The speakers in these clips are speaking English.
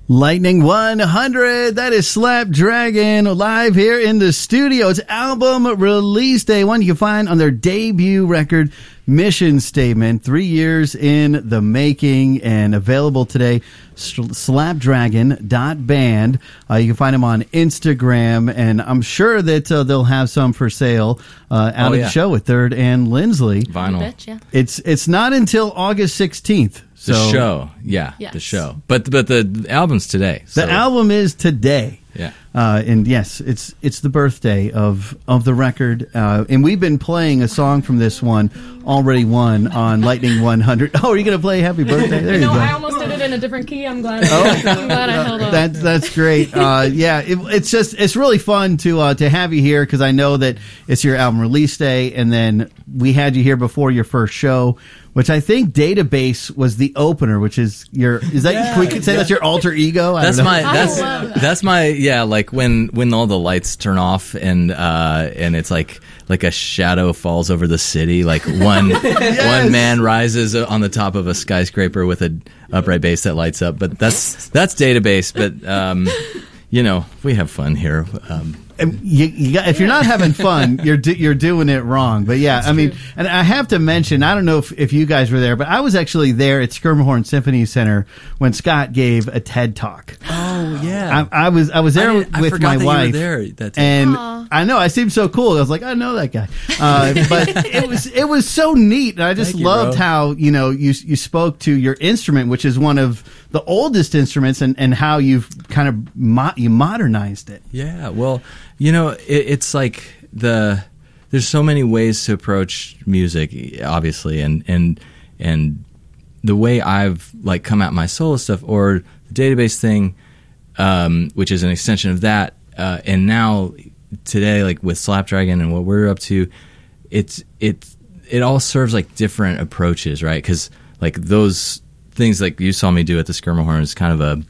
Lightning 100, that is Slapdragon live here in the studio. It's album release day, one you can find on their debut record, Mission Statement. 3 years in the making and available today, slapdragon.band. You can find them on Instagram, and I'm sure that they'll have some for sale out of the show with Third and Lindsley. Vinyl. Betcha. It's not until August 16th. The show, yes. The show, but the album's today. So. The album is today, yeah, and yes, it's the birthday of the record, and we've been playing a song from this one, Already Won, on Lightning 100. Oh, are you gonna play Happy Birthday? There you go. I almost did it in a different key. I'm glad. I'm glad I held on. That's great. It's really fun to have you here because I know that it's your album release day, and then we had you here before your first show, which I think Database was the opener, which is your, is that, can we say that's your alter ego? That's my, like when all the lights turn off and it's like a shadow falls over the city, like one man rises on the top of a skyscraper with an upright bass that lights up. But that's Database. But, we have fun here. If you're not having fun, you're doing it wrong. But yeah, I mean, and I have to mention, I don't know if you guys were there, but I was actually there at Skirmahorn Symphony Center when Scott gave a TED Talk. Oh yeah, I was there with my wife. You were there and I know I seemed so cool. I was like, I know that guy, but it was so neat. And I just loved how you spoke to your instrument, which is one of the oldest instruments, and how you've kind of you modernized it. Yeah, well, it's like there's so many ways to approach music, obviously, and the way I've like come at my solo stuff or the Database thing, which is an extension of that, and now today, like with Slapdragon and what we're up to, it all serves like different approaches, right? Because like those things like you saw me do at the Skirmahorn is kind of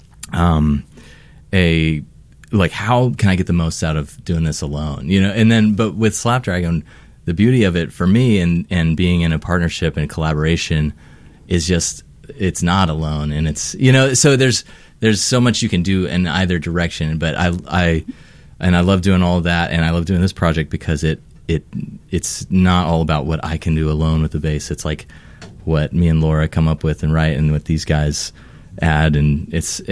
a like, how can I get the most out of doing this alone? And then, but with Slapdragon, the beauty of it for me and being in a partnership and collaboration is just, it's not alone. And it's, so there's so much you can do in either direction, but I love doing all of that. And I love doing this project because it's not all about what I can do alone with the bass. It's like what me and Laura come up with and write and what these guys add. And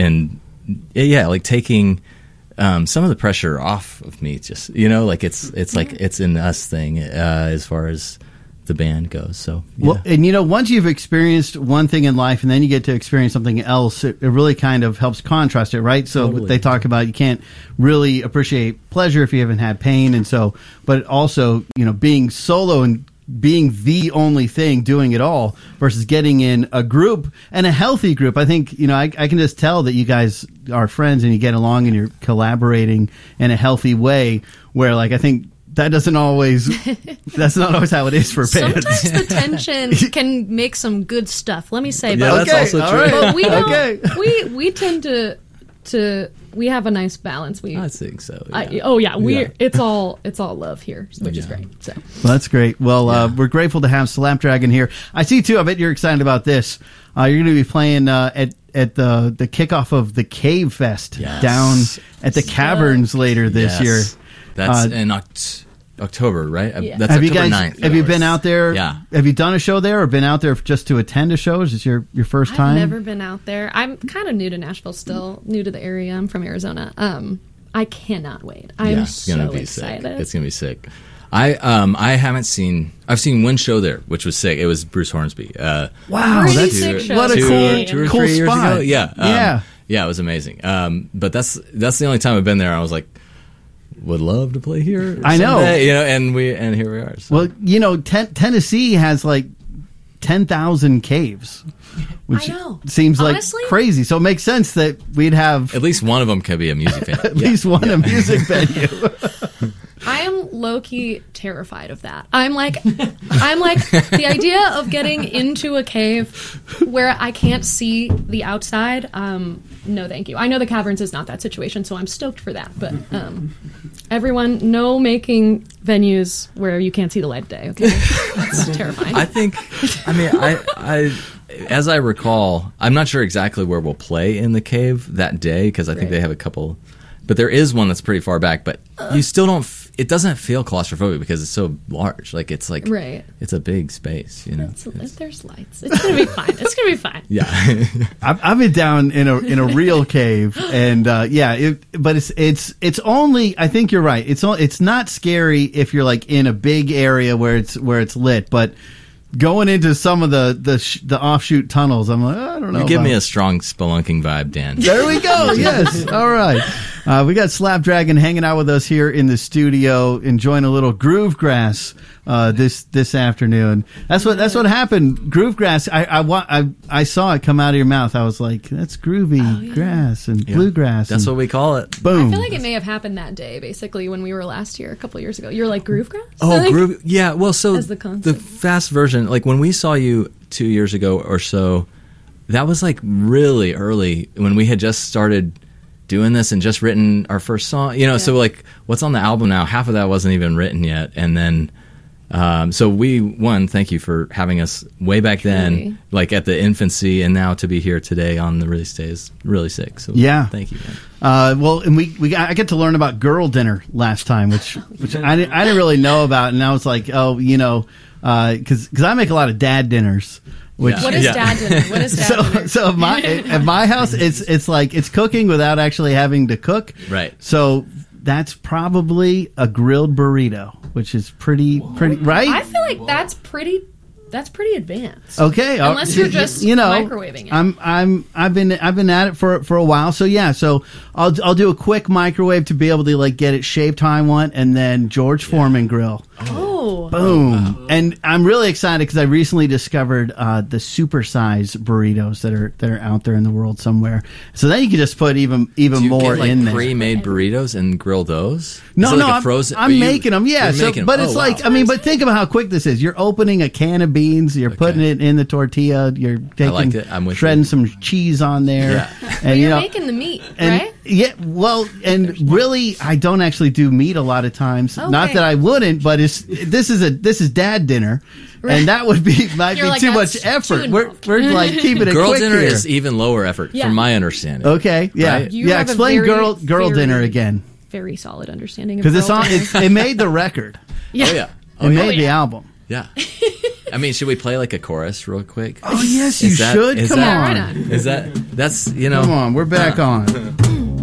like taking, some of the pressure off of me, just like it's like it's an us thing as far as the band goes. So well, and once you've experienced one thing in life and then you get to experience something else, it really kind of helps contrast it, right? So totally. They talk about you can't really appreciate pleasure if you haven't had pain, and so, but also being solo and being the only thing doing it all versus getting in a group, and a healthy group. I think, I can just tell that you guys are friends and you get along and you're collaborating in a healthy way where, like, I think that's not always how it is for bands. Sometimes the tension can make some good stuff. Let me say, but that's also true. But we don't, we tend to we have a nice balance. I think so. Yeah. It's all love here, which is great. So well, that's great. Well, we're grateful to have Slapdragon here. I see too. I bet you're excited about this. You're going to be playing at the kickoff of the Cave Fest down at the Caverns later this year. That's in October, right? Yeah. That's October 9th. Have you been out there? Yeah. Have you done a show there or been out there just to attend a show? Is this your first time? I've never been out there. I'm kind of new to Nashville still, new to the area. I'm from Arizona. I cannot wait. I'm so excited. It's going to be sick. I've seen one show there, which was sick. It was Bruce Hornsby. Wow, sick show. What a two or cool 3 years spot. ago. Yeah. It was amazing. But that's the only time I've been there. I was like, would love to play here. I know, and here we are. So. Well, Tennessee has like 10,000 caves, which seems Honestly, like crazy. So it makes sense that we'd have at least one of them could be a music venue. At least one a music venue. I am low-key terrified of that. I'm like the idea of getting into a cave where I can't see the outside. No, thank you. I know the Caverns is not that situation, so I'm stoked for that. But everyone, no making venues where you can't see the light of day. Okay, that's terrifying. I as I recall, I'm not sure exactly where we'll play in the cave that day because I think they have a couple. But there is one that's pretty far back. But you still don't. It doesn't feel claustrophobic because it's so large. Like it's like it's a big space. You know, there's lights. It's gonna be fine. It's gonna be fine. Yeah, I've been down in a real cave, and but it's only. I think you're right. It's not scary if you're like in a big area where it's lit, but going into some of the offshoot tunnels, I'm like, I don't know. You give me a strong spelunking vibe, Dan. There we go. Yes. All right. We got Slapdragon hanging out with us here in the studio, enjoying a little Groovegrass this afternoon. That's what happened. Groovegrass. I saw it come out of your mouth. I was like, that's groovy grass and bluegrass. That's what we call it. Boom. I feel like it may have happened that day, basically, when we were last year, a couple years ago. You're like Groovegrass? Oh, groove. Yeah. Well, so as the concept. The fast version, like when we saw you 2 years ago or so, that was like really early when we had just started doing this and just written our first song, you know. So like what's on the album now, half of that wasn't even written yet. And then so thank you for having us way back then, like at the infancy, and now to be here today on the release day is really sick. So thank you, man. Well, and I get to learn about Girl Dinner last time, which I didn't really know about, and I was like, oh, you know, because I make a lot of dad dinners. What is dad dinner? What is dad dinner? So at my house, it's like it's cooking without actually having to cook. Right. So that's probably a grilled burrito, which is pretty right. I feel like that's pretty advanced. Okay, unless you're just microwaving it. I've been at it for a while. So yeah, so I'll do a quick microwave to be able to like get it shaped how I want, and then George Foreman grill. Oh, boom! Wow. And I'm really excited because I recently discovered the supersize burritos that are out there in the world somewhere. So then you can just put even more in there. Pre-made burritos and grill those. No, like frozen. I'm making them. Yeah, but it's wow. I mean, but think about how quick this is. You're opening a can of beans. You're putting it in the tortilla. You're shredding some cheese on there, and you're making the meat, right? Yeah, well, and really, I don't actually do meat a lot of times. Okay. Not that I wouldn't, but this is dad dinner, and that might be too much effort. We're like keeping it girl quick dinner here. is even lower effort, from my understanding. Okay, yeah, right? Explain girl dinner again. Very solid understanding of because it made the record. Yeah. It made the album. Yeah. I mean, should we play like a chorus real quick? Oh yes, you should. Come on. That's you know? Come on, we're back on.